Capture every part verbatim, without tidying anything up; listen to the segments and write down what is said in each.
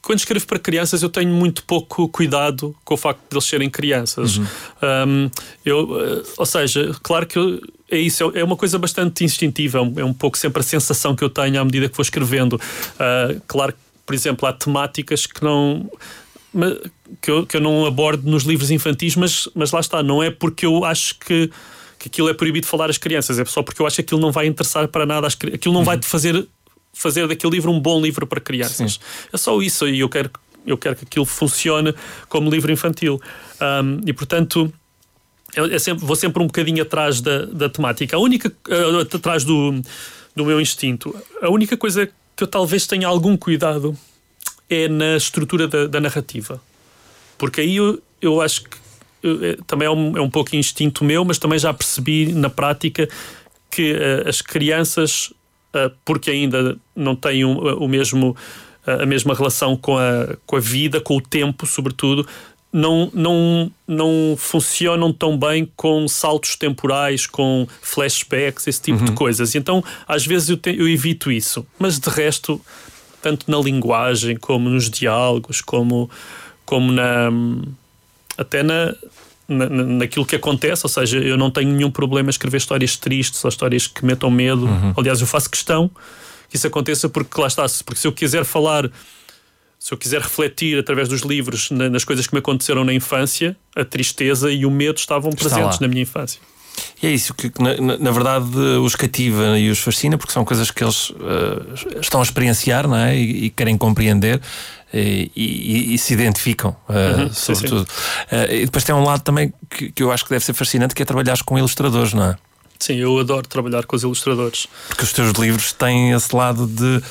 quando escrevo para crianças eu tenho muito pouco cuidado com o facto de eles serem crianças. Uhum. Um, eu, ou seja, claro que eu, é isso, é uma coisa bastante instintiva, é um pouco sempre a sensação que eu tenho à medida que vou escrevendo. Uh, claro que, por exemplo, há temáticas que não... Que eu, que eu não abordo nos livros infantis, mas, mas lá está, não é porque eu acho que, que aquilo é proibido de falar às crianças, é só porque eu acho que aquilo não vai interessar para nada às crianças, aquilo não uhum. vai fazer, fazer daquele livro um bom livro para crianças. Sim. É só isso, e eu quero, eu quero que aquilo funcione como livro infantil. Um, e portanto eu, eu sempre, vou sempre um bocadinho atrás da, da temática, a única, uh, atrás do, do meu instinto. A única coisa que eu talvez tenha algum cuidado é na estrutura da, da narrativa. Porque aí eu, eu acho que eu, é, também é um, é um pouco instinto meu, mas também já percebi na prática que uh, as crianças, uh, porque ainda não têm um, o mesmo, uh, a mesma relação com a, com a vida, com o tempo, sobretudo, não, não, não funcionam tão bem com saltos temporais, com flashbacks, esse tipo uhum. de coisas. Então, às vezes eu, te, eu evito isso. Mas de resto, tanto na linguagem, como nos diálogos, como, como na, até na, na, naquilo que acontece. Ou seja, eu não tenho nenhum problema em escrever histórias tristes ou histórias que metam medo. Uhum. Aliás, eu faço questão que isso aconteça, porque lá está, porque se eu quiser falar, se eu quiser refletir através dos livros na, nas coisas que me aconteceram na infância, a tristeza e o medo estavam Está presentes lá. na minha infância. E é isso que, na, na verdade, os cativa e os fascina, porque são coisas que eles uh, estão a experienciar, não é? E, e querem compreender e, e, e se identificam, uh, uhum, sobretudo. Sim, sim. Uh, e depois tem um lado também que, que eu acho que deve ser fascinante, que é trabalhar com ilustradores, não é? Sim, eu adoro trabalhar com os ilustradores. Porque os teus livros têm esse lado de...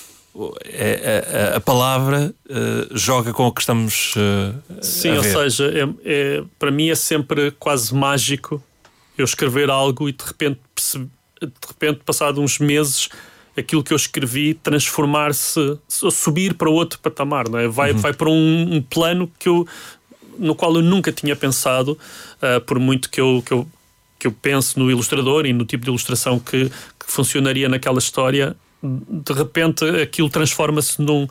A, a, a palavra uh, joga com o que estamos uh, Sim, a ou ver. seja, é, é, para mim é sempre quase mágico eu escrever algo e de repente, de repente, passado uns meses, aquilo que eu escrevi transformar-se, subir para outro patamar, não é? Vai, uhum. vai para um, um plano que eu, no qual eu nunca tinha pensado, uh, por muito que eu, que, eu, que eu pense no ilustrador e no tipo de ilustração que, que funcionaria naquela história. De repente aquilo transforma-se num,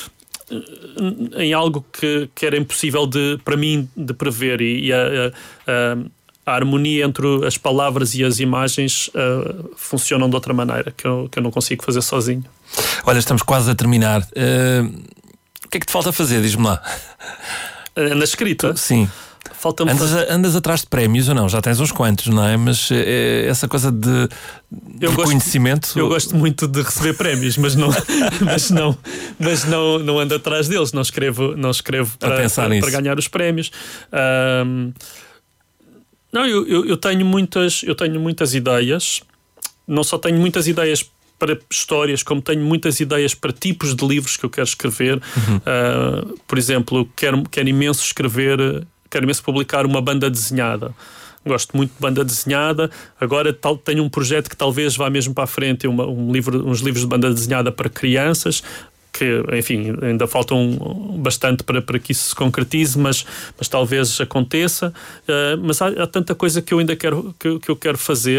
em algo que, que era impossível de, para mim de prever, e, e a, a, a harmonia entre as palavras e as imagens uh, funcionam de outra maneira que eu, que eu não consigo fazer sozinho. Olha, estamos quase a terminar. Uh, o que é que te falta fazer? Diz-me lá. Uh, na escrita? Tu, sim. Falta-me andas, fazer... andas atrás de prémios ou não? Já tens uns quantos, não é? Mas é, essa coisa de, de eu reconhecimento... Gosto, eu gosto muito de receber prémios, mas não, mas não, mas não, não ando atrás deles. Não escrevo, não escrevo para, pensar para, para ganhar os prémios. Um, não, eu, eu, eu, tenho muitas, eu tenho muitas ideias. Não só tenho muitas ideias para histórias, como tenho muitas ideias para tipos de livros que eu quero escrever. Uhum. Uh, por exemplo, quero, quero imenso escrever... Quero imenso publicar uma banda desenhada. Gosto muito de banda desenhada. Agora tal, tenho um projeto que talvez vá mesmo para a frente, uma, um livro, uns livros de banda desenhada para crianças, que, enfim, ainda faltam bastante para, para que isso se concretize, mas, mas talvez aconteça. Uh, mas há, há tanta coisa que eu ainda quero, que, que eu quero fazer.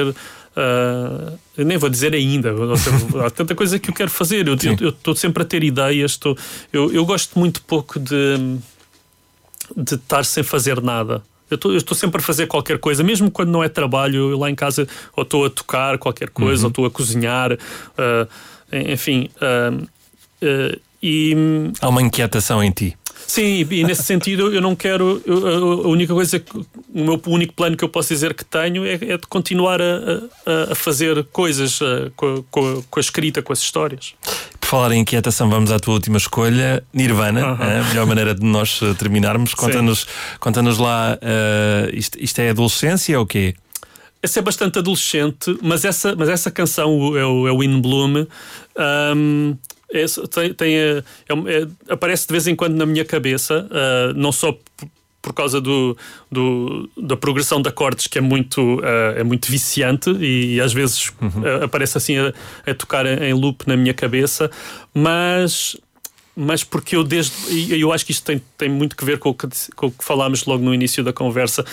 Uh, eu nem vou dizer ainda. Há tanta coisa que eu quero fazer. Eu estou sempre a ter ideias. Estou, eu, eu gosto muito pouco de... de estar sem fazer nada. Eu estou sempre a fazer qualquer coisa, mesmo quando não é trabalho. Eu lá em casa ou estou a tocar qualquer coisa, uhum. ou estou a cozinhar, uh, enfim. Uh, uh, e há uma inquietação em ti. Sim, e nesse sentido eu não quero. Eu, a única coisa, que, o meu único plano que eu posso dizer que tenho é, é de continuar a, a, a fazer coisas uh, com, com, com a escrita, com as histórias. Por falar em inquietação, vamos à tua última escolha, Nirvana, uh-huh. é a melhor maneira de nós terminarmos. Conta-nos, conta-nos lá, uh, isto, isto é adolescência ou o quê? Essa é bastante adolescente, mas essa, mas essa canção é o, é o In Bloom. Um, é, tem, tem, é, é, aparece de vez em quando na minha cabeça, uh, não só por, por causa do, do, da progressão de acordes, que é muito, uh, é muito viciante e, e às vezes uhum. uh, aparece assim a, a tocar em loop na minha cabeça, mas, mas porque eu desde... E eu acho que isto tem, tem muito que ver com o que, com o que falámos logo no início da conversa.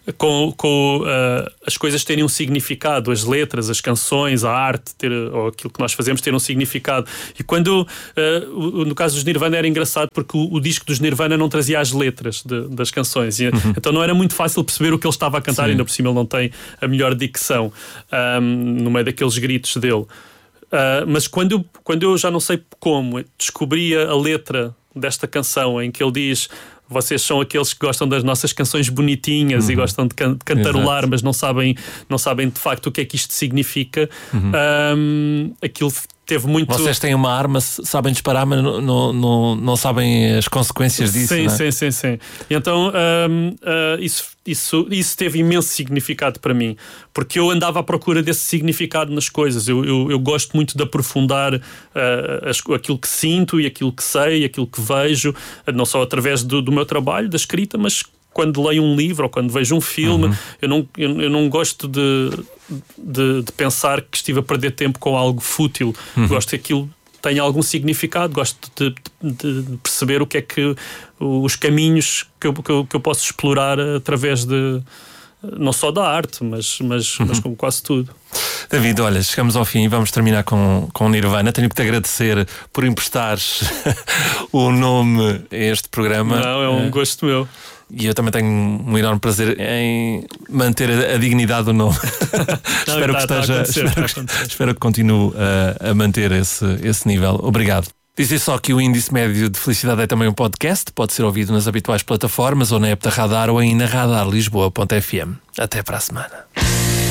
com, com uh, as coisas terem um significado, as letras, as canções, a arte, ter, ou aquilo que nós fazemos ter um significado. E quando, uh, no caso dos Nirvana era engraçado porque o, o disco dos Nirvana não trazia as letras de, das canções, e, uhum. então não era muito fácil perceber o que ele estava a cantar. Sim. Ainda por cima ele não tem a melhor dicção um, no meio daqueles gritos dele. Uh, mas quando eu, quando eu já não sei como descobri a letra desta canção em que ele diz: vocês são aqueles que gostam das nossas canções bonitinhas, uhum. e gostam de, can- de cantarolar, exato, mas não sabem, não sabem de facto o que é que isto significa. Uhum. Um, aquilo teve muito... Vocês têm uma arma, sabem disparar, mas não, não, não, não sabem as consequências disso. Sim, não é? sim, sim, sim. E então um, uh, isso, isso, isso teve imenso significado para mim, porque eu andava à procura desse significado nas coisas. Eu, eu, eu gosto muito de aprofundar uh, as, aquilo que sinto e aquilo que sei, aquilo que vejo, não só através do, do meu trabalho, da escrita, mas quando leio um livro ou quando vejo um filme. Uhum. eu, não, eu, eu não gosto de, de, de pensar que estive a perder tempo com algo fútil. Uhum. Gosto que aquilo tenha algum significado, gosto de, de, de perceber o que é que os caminhos que eu, que eu, que eu posso explorar através de, não só da arte, mas, mas, uhum. mas com quase tudo. David, olha, chegamos ao fim e vamos terminar com, com Nirvana. Tenho que te agradecer por emprestares o nome a este programa. Não, é um gosto meu. E eu também tenho um enorme prazer em manter a, a dignidade do nome. Não, espero, tá, que esteja, tá espero, que, espero que continue a, a manter esse, esse nível. Obrigado. Dizer só que o Índice Médio de Felicidade é também um podcast. Pode ser ouvido nas habituais plataformas ou na app da Radar ou em na radar lisboa ponto f m. Até para a semana.